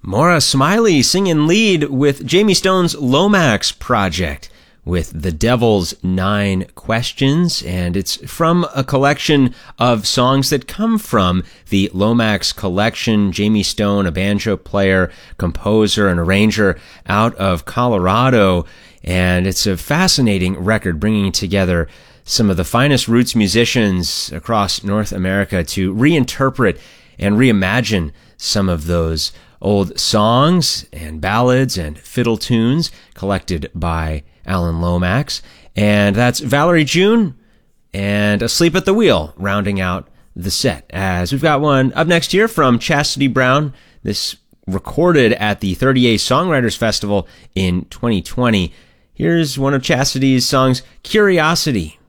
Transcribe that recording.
Maura Smiley singing lead with Jamie Stone's Lomax project with The Devil's 9 Questions, and it's from a collection of songs that come from the Lomax collection. Jamie Stone, a banjo player, composer, and arranger out of Colorado, and it's a fascinating record bringing together some of the finest roots musicians across North America to reinterpret and reimagine some of those old songs and ballads and fiddle tunes collected by Alan Lomax. And that's Valerie June and Asleep at the Wheel rounding out the set, as we've got one up next here from Chastity Brown. This recorded at the 30A Songwriters Festival in 2020. Here's one of Chastity's songs, Curiosity.